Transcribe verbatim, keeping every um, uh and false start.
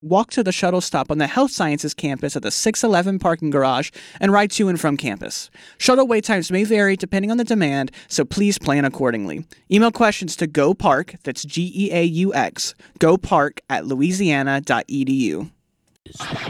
Walk to the shuttle stop on the Health Sciences campus at the six eleven parking garage and ride to and from campus. Shuttle wait times may vary depending on the demand, so please plan accordingly. Email questions to GoPark, that's G E A U X, GoPark at louisiana dot e d u.